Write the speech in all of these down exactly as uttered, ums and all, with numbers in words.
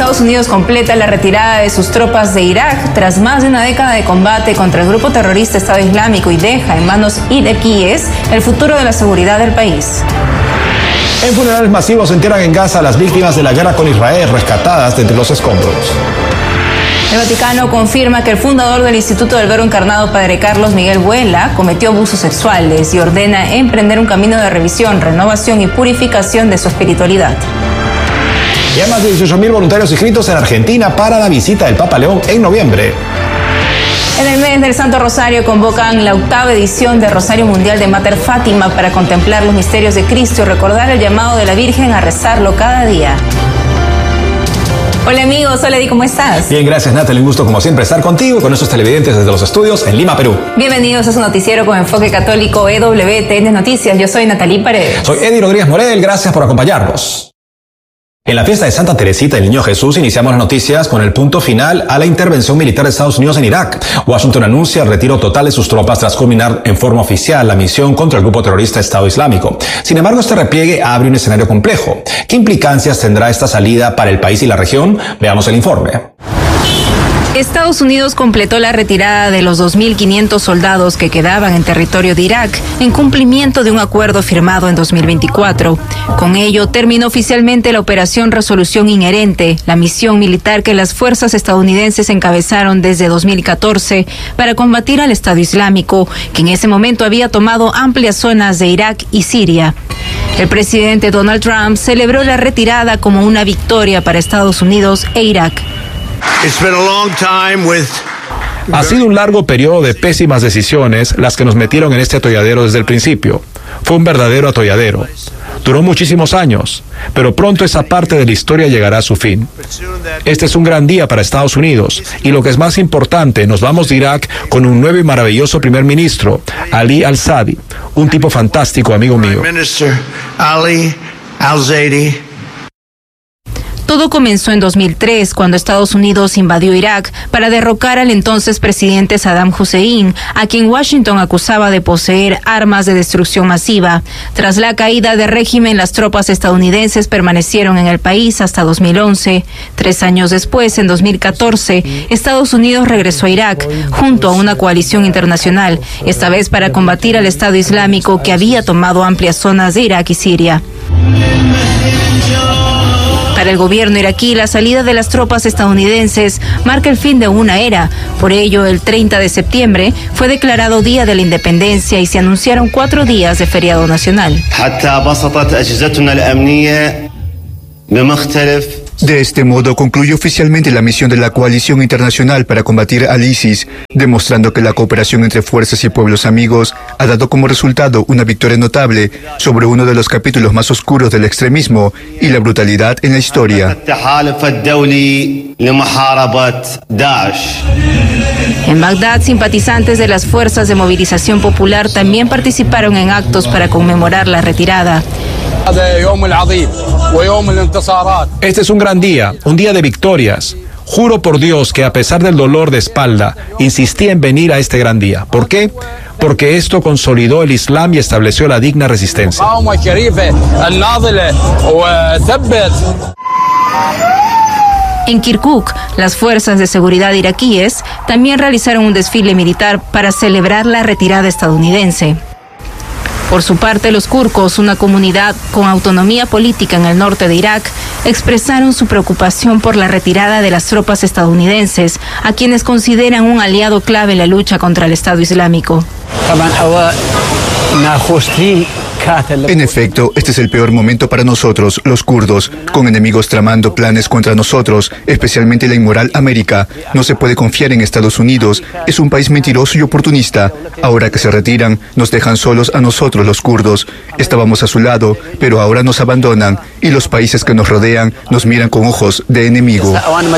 Estados Unidos completa la retirada de sus tropas de Irak tras más de una década de combate contra el grupo terrorista Estado Islámico y deja en manos iraquíes el futuro de la seguridad del país. En funerales masivos se entierran en Gaza a las víctimas de la guerra con Israel, rescatadas de entre los escombros. El Vaticano confirma que el fundador del Instituto del Verbo Encarnado, Padre Carlos Miguel Vuela, cometió abusos sexuales y ordena emprender un camino de revisión, renovación y purificación de su espiritualidad. Y hay más de dieciocho mil voluntarios inscritos en Argentina para la visita del Papa León en noviembre. En el mes del Santo Rosario convocan la octava edición del Rosario Mundial de Mater Fátima para contemplar los misterios de Cristo y recordar el llamado de la Virgen a rezarlo cada día. Hola amigos, hola Eddie, ¿cómo estás? Bien, gracias Natalie, un gusto como siempre estar contigo, con nuestros televidentes desde los estudios en Lima, Perú. Bienvenidos a su noticiero con enfoque católico E W T N Noticias, yo soy Natalie Paredes. Soy Eddie Rodríguez Morel, gracias por acompañarnos. En la fiesta de Santa Teresita del Niño Jesús iniciamos las noticias con el punto final a la intervención militar de Estados Unidos en Irak. Washington anuncia el retiro total de sus tropas tras culminar en forma oficial la misión contra el grupo terrorista Estado Islámico. Sin embargo, este repliegue abre un escenario complejo. ¿Qué implicancias tendrá esta salida para el país y la región? Veamos el informe. Estados Unidos completó la retirada de los dos mil quinientos soldados que quedaban en territorio de Irak en cumplimiento de un acuerdo firmado en dos mil veinticuatro. Con ello, terminó oficialmente la Operación Resolución Inherente, la misión militar que las fuerzas estadounidenses encabezaron desde dos mil catorce para combatir al Estado Islámico, que en ese momento había tomado amplias zonas de Irak y Siria. El presidente Donald Trump celebró la retirada como una victoria para Estados Unidos e Irak. Ha sido un largo periodo de pésimas decisiones las que nos metieron en este atolladero desde el principio. Fue un verdadero atolladero. Duró muchísimos años, pero pronto esa parte de la historia llegará a su fin. Este es un gran día para Estados Unidos y lo que es más importante, nos vamos de Irak con un nuevo y maravilloso primer ministro, Ali Al-Sadi, un tipo fantástico, amigo mío. Ali Al-Zaidi. Todo comenzó en dos mil tres, cuando Estados Unidos invadió Irak para derrocar al entonces presidente Saddam Hussein, a quien Washington acusaba de poseer armas de destrucción masiva. Tras la caída del régimen, las tropas estadounidenses permanecieron en el país hasta dos mil once. Tres años después, en dos mil catorce, Estados Unidos regresó a Irak, junto a una coalición internacional, esta vez para combatir al Estado Islámico que había tomado amplias zonas de Irak y Siria. Para el gobierno iraquí, la salida de las tropas estadounidenses marca el fin de una era. Por ello, el treinta de septiembre fue declarado Día de la Independencia y se anunciaron cuatro días de feriado nacional. De este modo concluyó oficialmente la misión de la coalición internacional para combatir al ISIS, demostrando que la cooperación entre fuerzas y pueblos amigos ha dado como resultado una victoria notable sobre uno de los capítulos más oscuros del extremismo y la brutalidad en la historia. En Bagdad, simpatizantes de las fuerzas de movilización popular también participaron en actos para conmemorar la retirada. Este es un gran día, un día de victorias. Juro por Dios que a pesar del dolor de espalda, insistí en venir a este gran día. ¿Por qué? Porque esto consolidó el Islam y estableció la digna resistencia. En Kirkuk, las fuerzas de seguridad iraquíes también realizaron un desfile militar para celebrar la retirada estadounidense. Por su parte, los kurdos, una comunidad con autonomía política en el norte de Irak, expresaron su preocupación por la retirada de las tropas estadounidenses, a quienes consideran un aliado clave en la lucha contra el Estado Islámico. En efecto, este es el peor momento para nosotros, los kurdos, con enemigos tramando planes contra nosotros, especialmente la inmoral América. No se puede confiar en Estados Unidos, es un país mentiroso y oportunista. Ahora que se retiran, nos dejan solos a nosotros, los kurdos. Estábamos a su lado, pero ahora nos abandonan, y los países que nos rodean nos miran con ojos de enemigo.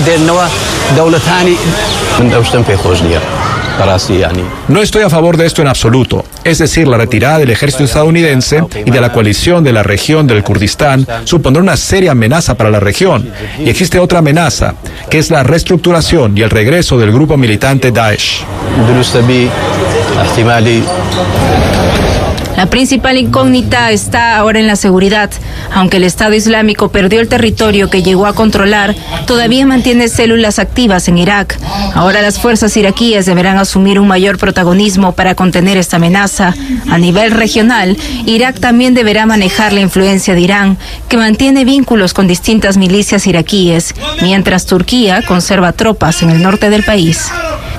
No estoy a favor de esto en absoluto, es decir, la retirada del ejército estadounidense y de la coalición de la región del Kurdistán supondrá una seria amenaza para la región. Y existe otra amenaza, que es la reestructuración y el regreso del grupo militante Daesh. La principal incógnita está ahora en la seguridad. Aunque el Estado Islámico perdió el territorio que llegó a controlar, todavía mantiene células activas en Irak. Ahora las fuerzas iraquíes deberán asumir un mayor protagonismo para contener esta amenaza. A nivel regional, Irak también deberá manejar la influencia de Irán, que mantiene vínculos con distintas milicias iraquíes, mientras Turquía conserva tropas en el norte del país.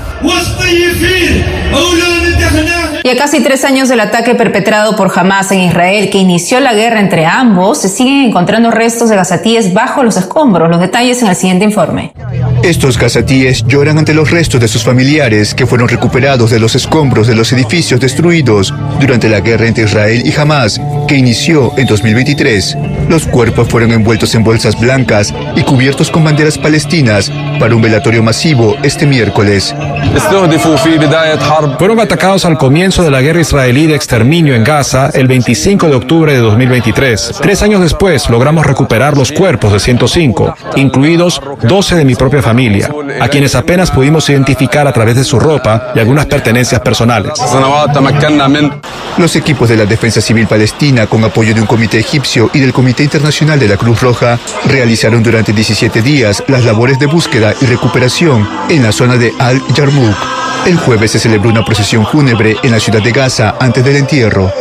Y a casi tres años del ataque perpetrado por Hamas en Israel, que inició la guerra entre ambos, se siguen encontrando restos de gazatíes bajo los escombros. Los detalles en el siguiente informe. Estos gazatíes lloran ante los restos de sus familiares que fueron recuperados de los escombros de los edificios destruidos durante la guerra entre Israel y Hamas, que inició en dos mil veintitrés. Los cuerpos fueron envueltos en bolsas blancas y cubiertos con banderas palestinas para un velatorio masivo este miércoles. Fueron atacados al comienzo de la guerra israelí de exterminio en Gaza el veinticinco de octubre de dos mil veintitrés. Tres años después logramos recuperar los cuerpos de ciento cinco, incluidos doce de mi propia familia, a quienes apenas pudimos identificar a través de su ropa y algunas pertenencias personales. Los equipos de la Defensa Civil Palestina, con apoyo de un comité egipcio y del Comité Internacional de la Cruz Roja, realizaron durante diecisiete días las labores de búsqueda y recuperación en la zona de Al-Yarmouk. El jueves se celebró una procesión fúnebre en la ciudad de Gaza antes del entierro.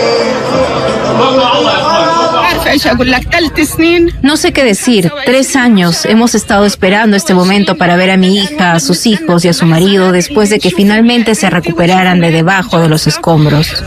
No sé qué decir. Tres años hemos estado esperando este momento para ver a mi hija, a sus hijos y a su marido después de que finalmente se recuperaran de debajo de los escombros.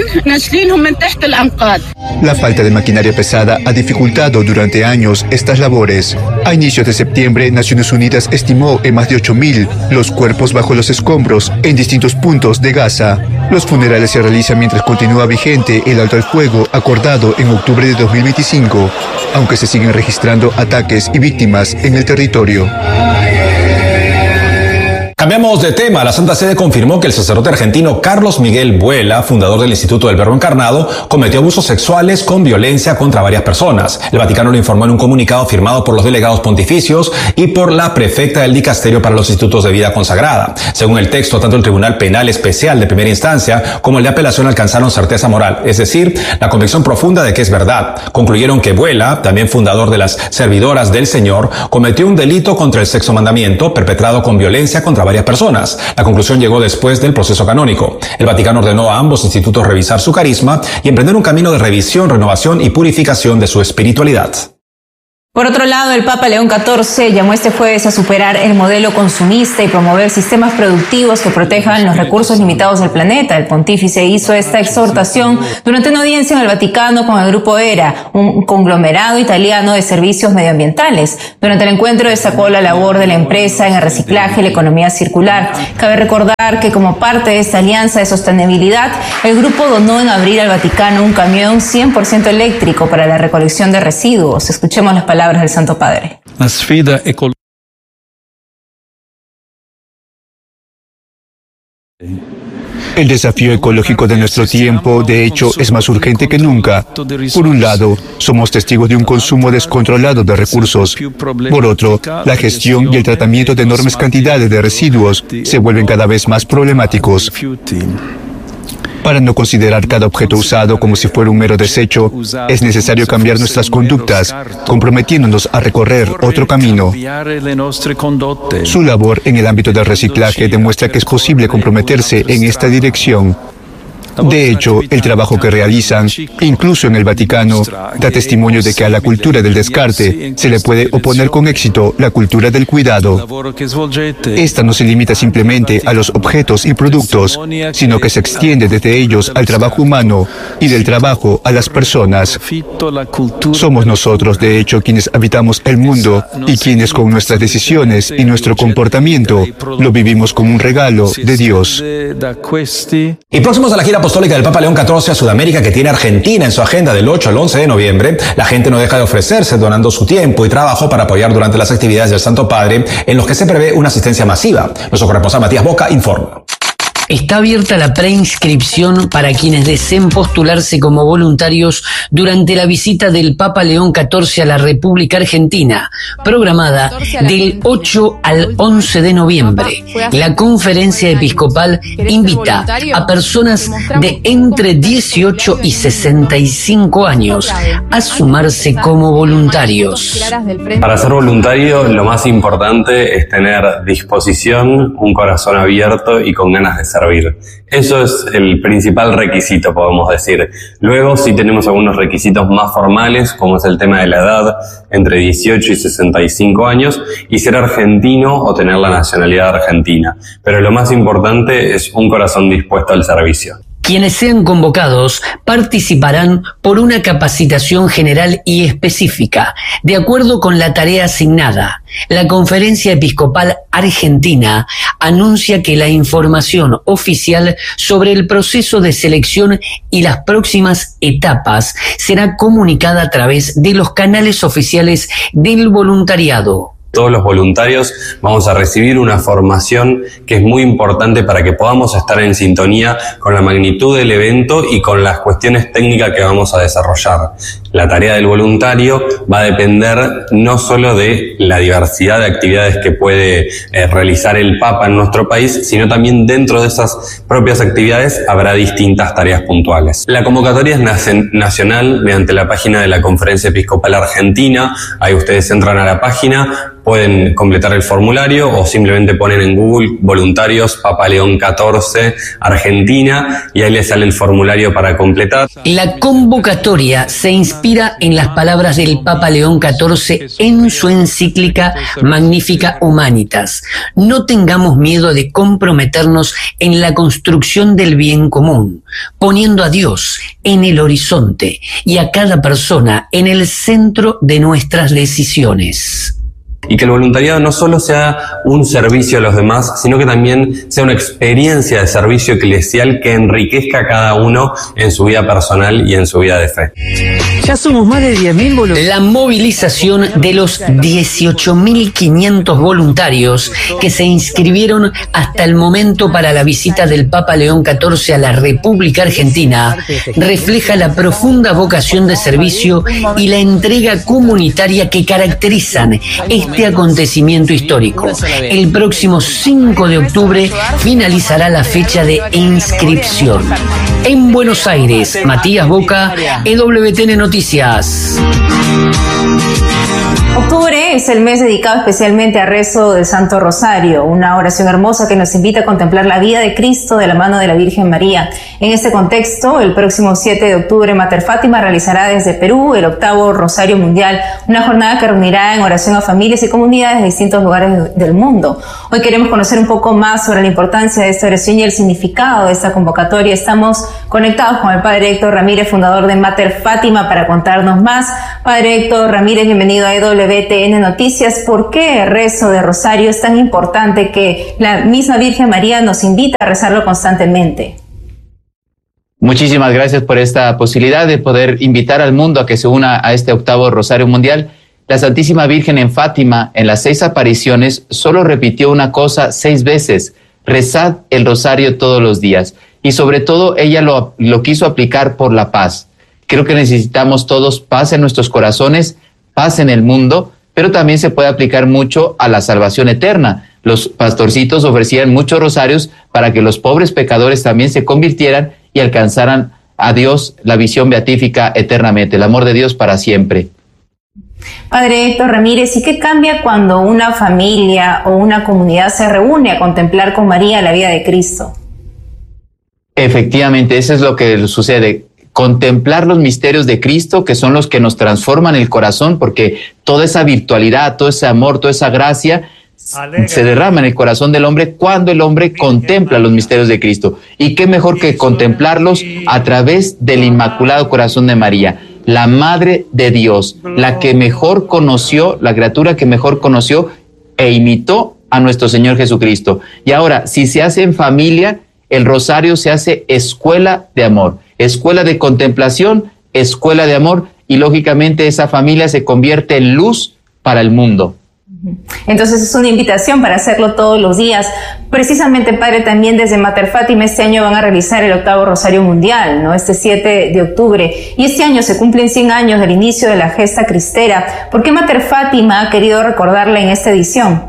La falta de maquinaria pesada ha dificultado durante años estas labores. A inicios de septiembre, Naciones Unidas estimó en más de ocho mil los cuerpos bajo los escombros en distintos puntos de Gaza. Los funerales se realizan mientras continúa vigente el alto al fuego acordado en octubre de dos mil veinticinco, aunque se siguen registrando ataques y víctimas en el territorio. Cambiamos de tema. La Santa Sede confirmó que el sacerdote argentino Carlos Miguel Buela, fundador del Instituto del Verbo Encarnado, cometió abusos sexuales con violencia contra varias personas. El Vaticano lo informó en un comunicado firmado por los delegados pontificios y por la prefecta del Dicasterio para los Institutos de Vida Consagrada. Según el texto, tanto el Tribunal Penal Especial de Primera Instancia como el de Apelación alcanzaron certeza moral, es decir, la convicción profunda de que es verdad. Concluyeron que Buela, también fundador de las Servidoras del Señor, cometió un delito contra el sexto mandamiento perpetrado con violencia contra varias personas. La conclusión llegó después del proceso canónico. El Vaticano ordenó a ambos institutos revisar su carisma y emprender un camino de revisión, renovación y purificación de su espiritualidad. Por otro lado, el Papa León catorce llamó este jueves a superar el modelo consumista y promover sistemas productivos que protejan los recursos limitados del planeta. El pontífice hizo esta exhortación durante una audiencia en el Vaticano con el Grupo ERA, un conglomerado italiano de servicios medioambientales. Durante el encuentro destacó la labor de la empresa en el reciclaje y la economía circular. Cabe recordar que como parte de esta alianza de sostenibilidad, el grupo donó en abril al Vaticano un camión cien por ciento eléctrico para la recolección de residuos. Escuchemos las palabras del Santo Padre. La sfida ecologica. El desafío ecológico de nuestro tiempo, de hecho, es más urgente que nunca. Por un lado, somos testigos de un consumo descontrolado de recursos. Por otro, la gestión y el tratamiento de enormes cantidades de residuos se vuelven cada vez más problemáticos. Para no considerar cada objeto usado como si fuera un mero desecho, es necesario cambiar nuestras conductas, comprometiéndonos a recorrer otro camino. Su labor en el ámbito del reciclaje demuestra que es posible comprometerse en esta dirección. De hecho, el trabajo que realizan, incluso en el Vaticano, da testimonio de que a la cultura del descarte se le puede oponer con éxito la cultura del cuidado. Esta no se limita simplemente a los objetos y productos, sino que se extiende desde ellos al trabajo humano y del trabajo a las personas. Somos nosotros, de hecho, quienes habitamos el mundo y quienes con nuestras decisiones y nuestro comportamiento lo vivimos como un regalo de Dios. Y próximos a la gira apostólica del Papa León catorce a Sudamérica, que tiene Argentina en su agenda del ocho al once de noviembre, la gente no deja de ofrecerse donando su tiempo y trabajo para apoyar durante las actividades del Santo Padre, en los que se prevé una asistencia masiva. Nuestro corresponsal Matías Boca informa. Está abierta la preinscripción para quienes deseen postularse como voluntarios durante la visita del Papa León catorce a la República Argentina, programada del ocho al once de noviembre. La conferencia episcopal invita a personas de entre dieciocho y sesenta y cinco años a sumarse como voluntarios. Para ser voluntario, lo más importante es tener disposición, un corazón abierto y con ganas de servir. Eso es el principal requisito, podemos decir. Luego sí tenemos algunos requisitos más formales, como es el tema de la edad, entre dieciocho y sesenta y cinco años, y ser argentino o tener la nacionalidad argentina. Pero lo más importante es un corazón dispuesto al servicio. Quienes sean convocados participarán por una capacitación general y específica, de acuerdo con la tarea asignada. La Conferencia Episcopal Argentina anuncia que la información oficial sobre el proceso de selección y las próximas etapas será comunicada a través de los canales oficiales del voluntariado. Todos los voluntarios vamos a recibir una formación que es muy importante para que podamos estar en sintonía con la magnitud del evento y con las cuestiones técnicas que vamos a desarrollar. La tarea del voluntario va a depender no solo de la diversidad de actividades que puede eh, realizar el Papa en nuestro país, sino también dentro de esas propias actividades habrá distintas tareas puntuales. La convocatoria es nac- nacional mediante la página de la Conferencia Episcopal Argentina. Ahí ustedes entran a la página, pueden completar el formulario o simplemente ponen en Google voluntarios Papa León catorce Argentina y ahí les sale el formulario para completar. La convocatoria se inspira en las palabras del Papa León catorce en su encíclica Magnificat Humanitas. No tengamos miedo de comprometernos en la construcción del bien común, poniendo a Dios en el horizonte y a cada persona en el centro de nuestras decisiones. Y que el voluntariado no solo sea un servicio a los demás, sino que también sea una experiencia de servicio eclesial que enriquezca a cada uno en su vida personal y en su vida de fe. Ya somos más de diez mil voluntarios. La movilización de los dieciocho mil quinientos voluntarios que se inscribieron hasta el momento para la visita del Papa León catorce a la República Argentina refleja la profunda vocación de servicio y la entrega comunitaria que caracterizan este acontecimiento histórico. El próximo cinco de octubre finalizará la fecha de inscripción. En Buenos Aires, Matías Boca, E W T N Noticias. Octubre es el mes dedicado especialmente al rezo del Santo Rosario, una oración hermosa que nos invita a contemplar la vida de Cristo de la mano de la Virgen María. En este contexto, el próximo siete de octubre, Mater Fátima realizará desde Perú el octavo Rosario Mundial, una jornada que reunirá en oración a familias y comunidades de distintos lugares del mundo. Hoy queremos conocer un poco más sobre la importancia de esta oración y el significado de esta convocatoria. Estamos conectados con el Padre Héctor Ramírez, fundador de Mater Fátima, para contarnos más. Padre Héctor Ramírez, bienvenido a E W T N Noticias. ¿Por qué el rezo de Rosario es tan importante que la misma Virgen María nos invita a rezarlo constantemente? Muchísimas gracias por esta posibilidad de poder invitar al mundo a que se una a este octavo Rosario Mundial. La Santísima Virgen en Fátima, en las seis apariciones, solo repitió una cosa seis veces: rezad el rosario todos los días. Y sobre todo ella lo, lo quiso aplicar por la paz. Creo que necesitamos todos paz en nuestros corazones, paz en el mundo, pero también se puede aplicar mucho a la salvación eterna. Los pastorcitos ofrecían muchos rosarios para que los pobres pecadores también se convirtieran y alcanzaran a Dios, la visión beatífica eternamente, el amor de Dios para siempre. Padre Héctor Ramírez, ¿y qué cambia cuando una familia o una comunidad se reúne a contemplar con María la vida de Cristo? Efectivamente, eso es lo que sucede. Contemplar los misterios de Cristo, que son los que nos transforman el corazón, porque toda esa virtualidad, todo ese amor, toda esa gracia Alegre. se derrama en el corazón del hombre cuando el hombre contempla los misterios de Cristo. Y qué mejor que contemplarlos a través del Inmaculado Corazón de María, la Madre de Dios, la que mejor conoció, la criatura que mejor conoció e imitó a nuestro Señor Jesucristo. Y ahora, si se hace en familia, el rosario se hace escuela de amor, escuela de contemplación, escuela de amor, y lógicamente esa familia se convierte en luz para el mundo. Entonces es una invitación para hacerlo todos los días. Precisamente, padre, también desde Mater Fátima este año van a realizar el octavo Rosario Mundial, ¿no? Este siete de octubre. Y este año se cumplen cien años del inicio de la gesta cristera. ¿Por qué Mater Fátima ha querido recordarla en esta edición?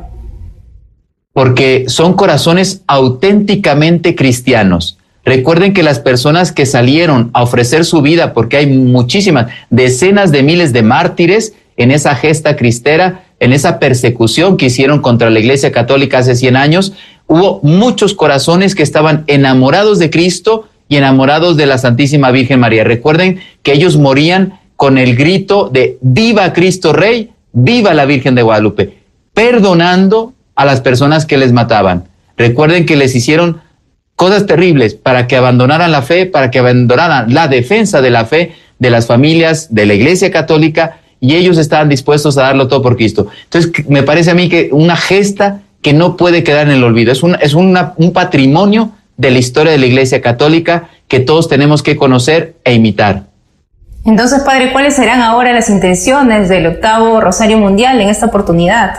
Porque son corazones auténticamente cristianos. Recuerden que las personas que salieron a ofrecer su vida, porque hay muchísimas, decenas de miles de mártires en esa gesta cristera, en esa persecución que hicieron contra la Iglesia Católica hace cien años, hubo muchos corazones que estaban enamorados de Cristo y enamorados de la Santísima Virgen María. Recuerden que ellos morían con el grito de ¡Viva Cristo Rey! ¡Viva la Virgen de Guadalupe!, perdonando a las personas que les mataban. Recuerden que les hicieron cosas terribles para que abandonaran la fe, para que abandonaran la defensa de la fe de las familias de la Iglesia Católica, y ellos estaban dispuestos a darlo todo por Cristo. Entonces, me parece a mí que una gesta que no puede quedar en el olvido. Es, un, es una, un patrimonio de la historia de la Iglesia Católica que todos tenemos que conocer e imitar. Entonces, padre, ¿cuáles serán ahora las intenciones del octavo Rosario Mundial en esta oportunidad?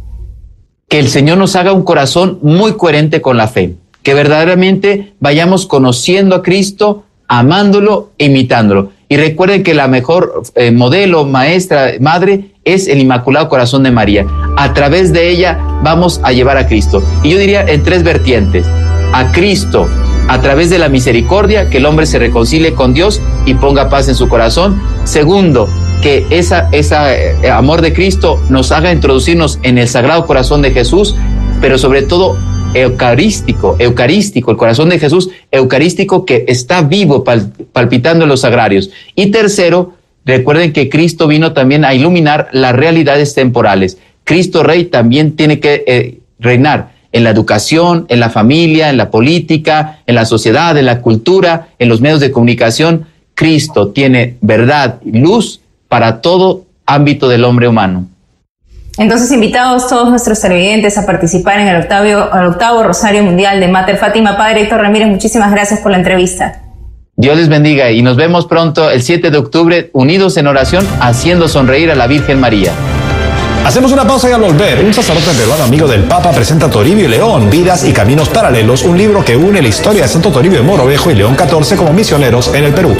Que el Señor nos haga un corazón muy coherente con la fe, que verdaderamente vayamos conociendo a Cristo, amándolo, imitándolo. Y recuerden que la mejor eh, modelo, maestra, madre, es el Inmaculado Corazón de María. A través de ella vamos a llevar a Cristo. Y yo diría en tres vertientes. A Cristo, a través de la misericordia, que el hombre se reconcilie con Dios y ponga paz en su corazón. Segundo, que esa, esa eh, amor de Cristo nos haga introducirnos en el Sagrado Corazón de Jesús, pero sobre todo eucarístico, eucarístico, el corazón de Jesús eucarístico que está vivo, pal, palpitando en los sagrarios. Y tercero, recuerden que Cristo vino también a iluminar las realidades temporales. Cristo Rey también tiene que eh, reinar en la educación, en la familia, en la política, en la sociedad, en la cultura, en los medios de comunicación. Cristo tiene verdad y luz para todo ámbito del hombre humano. Entonces, invitados todos nuestros televidentes a participar en el octavo, el octavo Rosario Mundial de Mater Fátima. Padre Héctor Ramírez, muchísimas gracias por la entrevista. Dios les bendiga y nos vemos pronto el siete de octubre, unidos en oración, haciendo sonreír a la Virgen María. Hacemos una pausa y al volver, un sacerdote peruano amigo del Papa presenta Toribio y León, Vidas y Caminos Paralelos, un libro que une la historia de Santo Toribio de Mogrovejo y León catorce como misioneros en el Perú.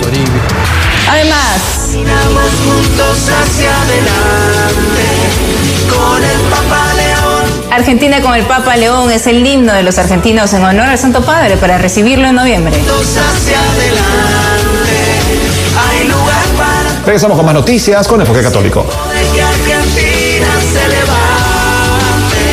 Además, caminamos juntos hacia adelante con el Papa León. Argentina con el Papa León es el himno de los argentinos en honor al Santo Padre para recibirlo en noviembre. Juntos hacia adelante, hay lugar para... Regresamos con más noticias con Enfoque Católico. que Argentina se levante.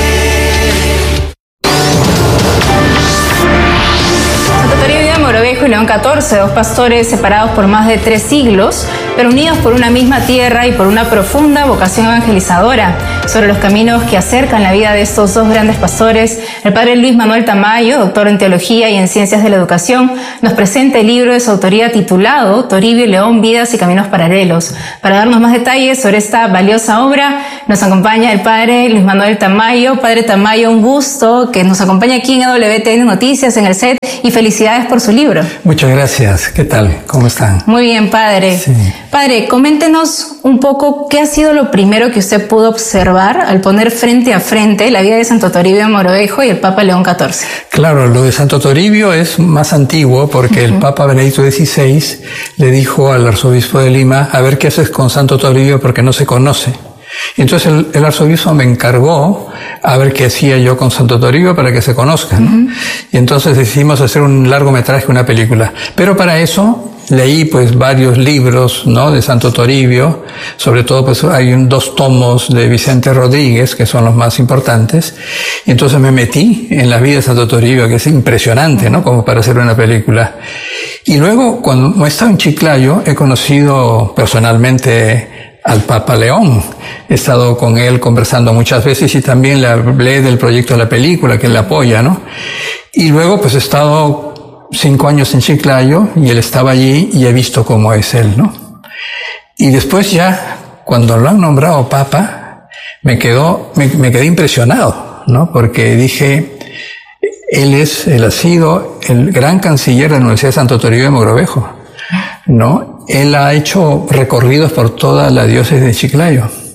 Santo Toribio de Mogrovejo y León catorce, dos pastores separados por más de tres siglos, pero unidos por una misma tierra y por una profunda vocación evangelizadora. Sobre los caminos que acercan la vida de estos dos grandes pastores, el padre Luis Manuel Tamayo, doctor en Teología y en Ciencias de la Educación, nos presenta el libro de su autoría titulado Toribio y León, Vidas y Caminos Paralelos. Para darnos más detalles sobre esta valiosa obra, nos acompaña el padre Luis Manuel Tamayo. Padre Tamayo, un gusto que nos acompañe aquí en A W T N Noticias, en el set, y felicidades por su libro. Muchas gracias. ¿Qué tal? ¿Cómo están? Muy bien, padre. Sí. Padre, coméntenos un poco qué ha sido lo primero que usted pudo observar al poner frente a frente la vida de Santo Toribio de Mogrovejo y el Papa León catorce. Claro, lo de Santo Toribio es más antiguo porque uh-huh. el Papa Benedicto dieciséis le dijo al arzobispo de Lima, a ver qué haces con Santo Toribio porque no se conoce. Y entonces el, el arzobispo me encargó a ver qué hacía yo con Santo Toribio para que se conozcan, ¿no? Uh-huh. Y entonces decidimos hacer un largometraje, una película. Pero para eso leí pues varios libros, ¿no?, de Santo Toribio. Sobre todo pues hay un, dos tomos de Vicente Rodríguez que son los más importantes. Y entonces me metí en la vida de Santo Toribio, que es impresionante, ¿no?, como para hacer una película. Y luego, cuando he estado en Chiclayo, he conocido personalmente al Papa León. He estado con él conversando muchas veces y también le hablé del proyecto de la película que él apoya, ¿no? Y luego pues he estado cinco años en Chiclayo y él estaba allí y he visto cómo es él, ¿no? Y después ya, cuando lo han nombrado Papa, me quedó, me, me quedé impresionado, ¿no? Porque dije, él es, él ha sido el gran canciller de la Universidad de Santo Toribio de Mogrovejo, ¿no? Él ha hecho recorridos por toda la diócesis de Chiclayo.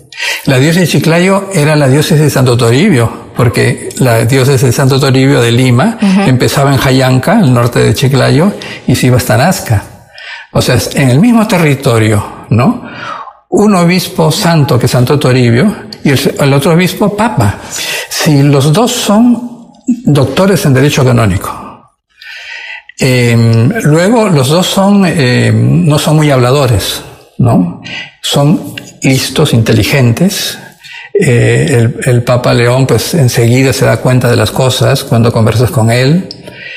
La diócesis de Chiclayo era la diócesis de Santo Toribio, porque la diócesis de Santo Toribio de Lima uh-huh. empezaba en Jayanca, al norte de Chiclayo, y se iba hasta Nazca. O sea, en el mismo territorio, ¿no? Un obispo santo, que es Santo Toribio, y el, el otro obispo papa. Si los dos son doctores en derecho canónico. Eh, luego, los dos son, eh, no son muy habladores, ¿no? Son listos, inteligentes. Eh, el, el Papa León, pues, enseguida se da cuenta de las cosas cuando conversas con él.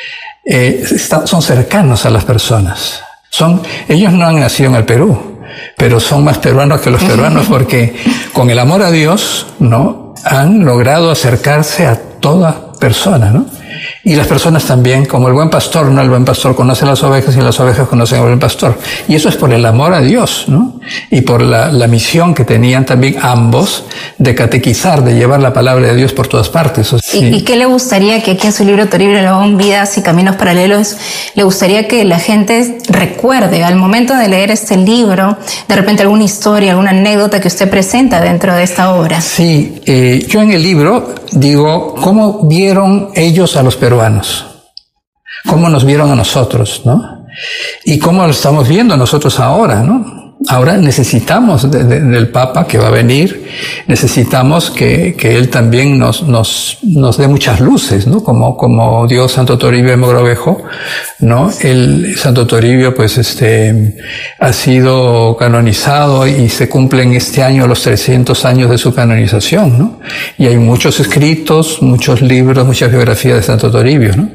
Eh, está, son cercanos a las personas. Son, ellos no han nacido en el Perú, pero son más peruanos que los peruanos porque con el amor a Dios, ¿no? Han logrado acercarse a toda persona, ¿no? Y las personas también, como el buen pastor, ¿no? El buen pastor conoce a las ovejas y las ovejas conocen al buen pastor. Y eso es por el amor a Dios, ¿no? Y por la, la misión que tenían también ambos de catequizar, de llevar la palabra de Dios por todas partes. ¿Y, ¿Y qué le gustaría que aquí en su libro Toribio León, Vidas y Caminos Paralelos, le gustaría que la gente recuerde al momento de leer este libro, de repente alguna historia, alguna anécdota que usted presenta dentro de esta obra? Sí, eh, yo en el libro digo, ¿cómo vieron ellos a los peruanos? ¿Cómo nos vieron a nosotros, no? Y cómo lo estamos viendo nosotros ahora, ¿no? Ahora necesitamos de, de, del Papa que va a venir, necesitamos que, que él también nos, nos, nos dé muchas luces, ¿no? Como, como dio Santo Toribio de Mogrovejo, ¿no? El Santo Toribio, pues, este, ha sido canonizado y se cumplen este año los trescientos años de su canonización, ¿no? Y hay muchos escritos, muchos libros, muchas biografías de Santo Toribio, ¿no?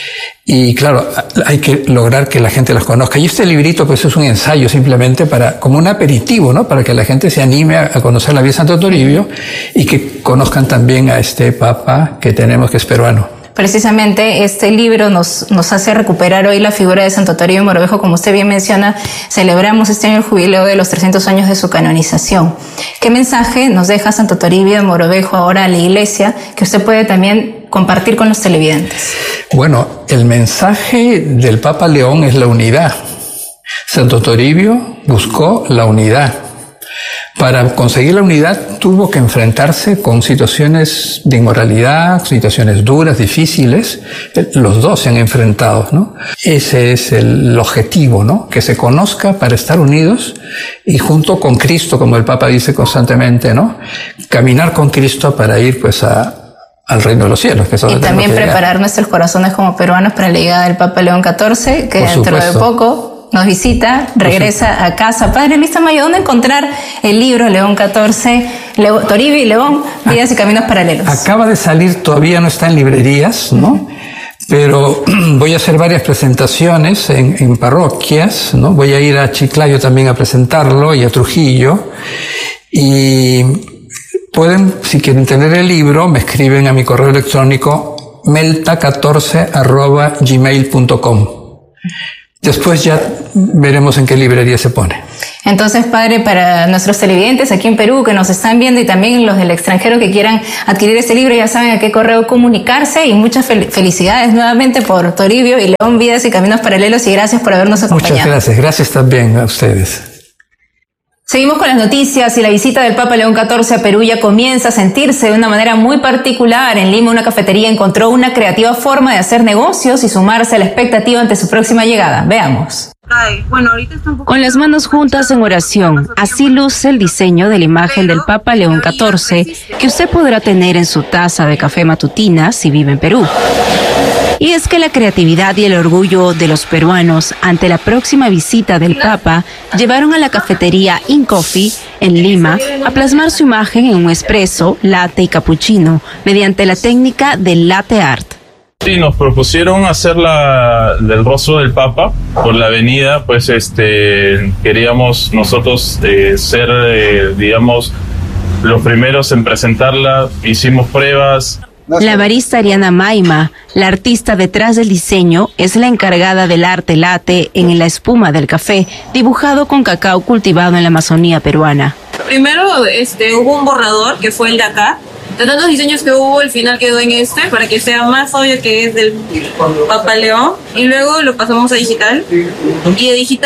Y claro, hay que lograr que la gente las conozca. Y este librito, pues, es un ensayo simplemente para, como un aperitivo, ¿no? Para que la gente se anime a, a conocer la vida de Santo Toribio y que conozcan también a este Papa que tenemos, que es peruano. Precisamente este libro nos, nos hace recuperar hoy la figura de Santo Toribio de Mogrovejo. Como usted bien menciona, celebramos este año el jubileo de los trescientos años de su canonización. ¿Qué mensaje nos deja Santo Toribio de Mogrovejo ahora a la Iglesia que usted puede también compartir con los televidentes? Bueno, el mensaje del Papa León es la unidad. Santo Toribio buscó la unidad. Para conseguir la unidad tuvo que enfrentarse con situaciones de inmoralidad, situaciones duras, difíciles. Los dos se han enfrentado, ¿no? Ese es el objetivo, ¿no? Que se conozca para estar unidos y junto con Cristo, como el Papa dice constantemente, ¿no? Caminar con Cristo para ir, pues, a al reino de los cielos. Que eso y también preparar nuestros corazones como peruanos para la llegada del Papa León catorce, que dentro de poco nos visita, regresa a casa. Padre Luis Tamayo, ¿dónde encontrar el libro León catorce, Leo, Toribio y León, Vidas y Caminos Paralelos? Acaba de salir, todavía no está en librerías, ¿no? Pero voy a hacer varias presentaciones en, en parroquias, ¿no? Voy a ir a Chiclayo también a presentarlo y a Trujillo. Y pueden, si quieren tener el libro, me escriben a mi correo electrónico melta catorce arroba gmail punto com. Después ya veremos en qué librería se pone. Entonces, padre, para nuestros televidentes aquí en Perú que nos están viendo y también los del extranjero que quieran adquirir este libro, ya saben a qué correo comunicarse, y muchas fel- felicidades nuevamente por Toribio y León, Vidas y Caminos Paralelos, y gracias por habernos acompañado. Muchas gracias, gracias también a ustedes. Seguimos con las noticias, y la visita del Papa León catorce a Perú ya comienza a sentirse de una manera muy particular. En Lima, una cafetería encontró una creativa forma de hacer negocios y sumarse a la expectativa ante su próxima llegada. Veamos. Con las manos juntas en oración, así luce el diseño de la imagen del Papa León catorce que usted podrá tener en su taza de café matutina si vive en Perú. Y es que la creatividad y el orgullo de los peruanos ante la próxima visita del Papa llevaron a la cafetería In Coffee en Lima a plasmar su imagen en un espresso, latte y cappuccino mediante la técnica del latte art. Sí, nos propusieron hacer la del rostro del Papa por la avenida, pues este queríamos nosotros eh, ser, eh, digamos, los primeros en presentarla. Hicimos pruebas. La barista Ariana Maima, la artista detrás del diseño, es la encargada del arte latte en la espuma del café, dibujado con cacao cultivado en la Amazonía peruana. Primero este, hubo un borrador, que fue el de acá. De tantos diseños que hubo, el final quedó en este, para que sea más obvio que es del Papa León. Y luego lo pasamos a digital. Y de digital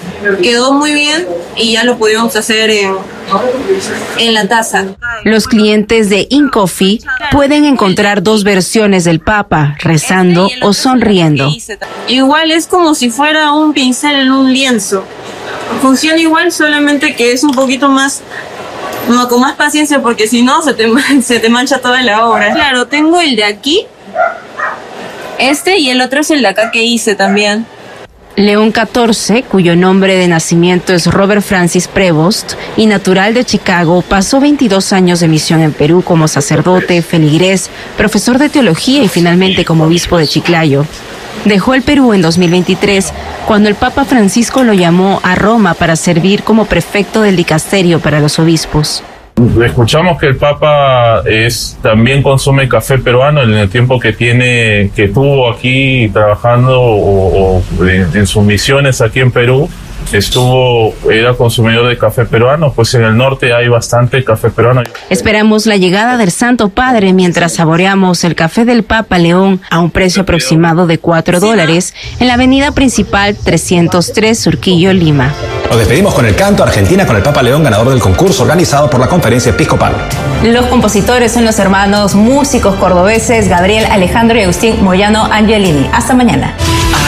quedó muy bien y ya lo pudimos hacer en, en la taza. Los clientes de InCoffee pueden encontrar dos versiones del Papa, rezando o sonriendo. Igual es como si fuera un pincel en un lienzo. Funciona igual, solamente que es un poquito más, no, con más paciencia, porque si no se te, se te mancha toda la obra. Claro, tengo el de aquí, este, y el otro es el de acá que hice también. León catorce, cuyo nombre de nacimiento es Robert Francis Prevost y natural de Chicago, pasó veintidós años de misión en Perú como sacerdote, feligrés, profesor de teología y finalmente como obispo de Chiclayo. Dejó el Perú en dos mil veintitrés, cuando el Papa Francisco lo llamó a Roma para servir como prefecto del dicasterio para los obispos. Escuchamos que el Papa es también consume café peruano en el tiempo que tiene, que estuvo aquí trabajando o, o en, en sus misiones aquí en Perú. Estuvo, era consumidor de café peruano, pues en el norte hay bastante café peruano. Esperamos la llegada del Santo Padre mientras saboreamos el café del Papa León a un precio aproximado de cuatro dólares en la avenida principal trescientos tres Surquillo, Lima. Nos despedimos con el canto Argentina con el Papa León, ganador del concurso organizado por la Conferencia Episcopal. Los compositores son los hermanos músicos cordobeses Gabriel Alejandro y Agustín Moyano Angelini. Hasta mañana.